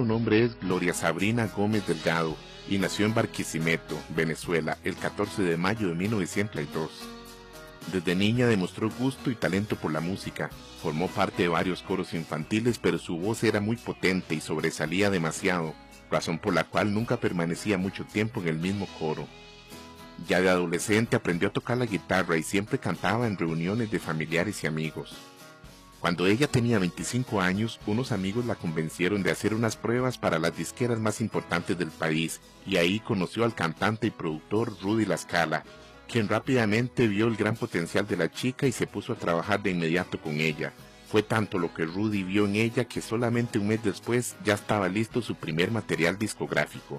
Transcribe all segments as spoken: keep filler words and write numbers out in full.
verdadero nombre es Gloria Sabrina Gómez Delgado y nació en Barquisimeto, Venezuela, el catorce de mayo de mil novecientos treinta y dos. Desde niña demostró gusto y talento por la música. Formó parte de varios coros infantiles, pero su voz era muy potente y sobresalía demasiado, razón por la cual nunca permanecía mucho tiempo en el mismo coro. Ya de adolescente aprendió a tocar la guitarra y siempre cantaba en reuniones de familiares y amigos. Cuando ella tenía veinticinco años, unos amigos la convencieron de hacer unas pruebas para las disqueras más importantes del país, y ahí conoció al cantante y productor Rudy La Scala, quien rápidamente vio el gran potencial de la chica y se puso a trabajar de inmediato con ella. Fue tanto lo que Rudy vio en ella que solamente un mes después ya estaba listo su primer material discográfico.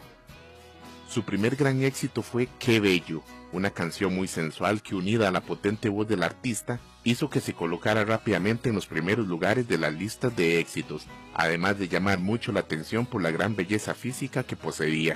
Su primer gran éxito fue Qué Bello, una canción muy sensual que, unida a la potente voz del artista, hizo que se colocara rápidamente en los primeros lugares de las listas de éxitos, además de llamar mucho la atención por la gran belleza física que poseía.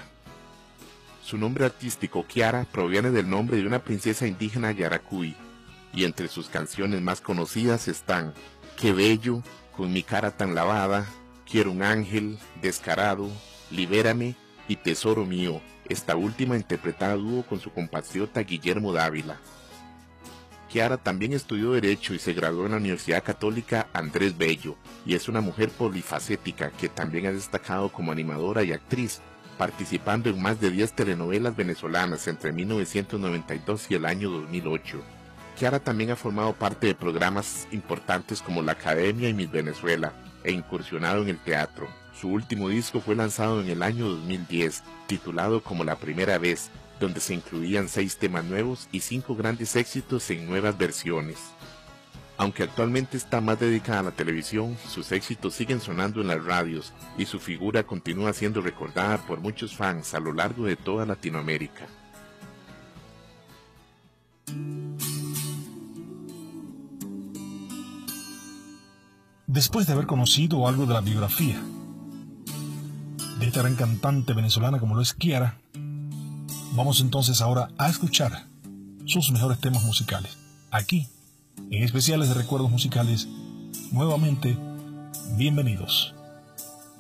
Su nombre artístico, Kiara, proviene del nombre de una princesa indígena Yaracuy, y entre sus canciones más conocidas están Qué Bello, Con mi cara tan lavada, Quiero un ángel, Descarado, Libérame y Tesoro mío, esta última interpretada a dúo con su compatriota Guillermo Dávila. Kiara también estudió Derecho y se graduó en la Universidad Católica Andrés Bello, y es una mujer polifacética que también ha destacado como animadora y actriz, participando en más de diez telenovelas venezolanas entre mil novecientos noventa y dos y el año dos mil ocho. Kiara también ha formado parte de programas importantes como La Academia y Miss Venezuela, e incursionado en el teatro. Su último disco fue lanzado en el año dos mil diez, titulado Como la Primera Vez, donde se incluían seis temas nuevos y cinco grandes éxitos en nuevas versiones. Aunque actualmente está más dedicada a la televisión, sus éxitos siguen sonando en las radios y su figura continúa siendo recordada por muchos fans a lo largo de toda Latinoamérica. Después de haber conocido algo de la biografía de esta gran cantante venezolana como lo es Kiara, vamos entonces ahora a escuchar sus mejores temas musicales. Aquí, en Especiales de Recuerdos Musicales, nuevamente, bienvenidos.